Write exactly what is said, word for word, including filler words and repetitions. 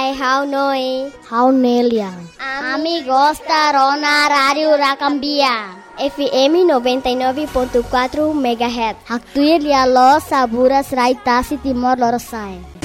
Hai, how noi? How Nelia. Ami gostaram na Rádio Racambia. F M noventa e nove ponto quatro megahertz. Haktuir lia lo saburas raitasi Timor Leste.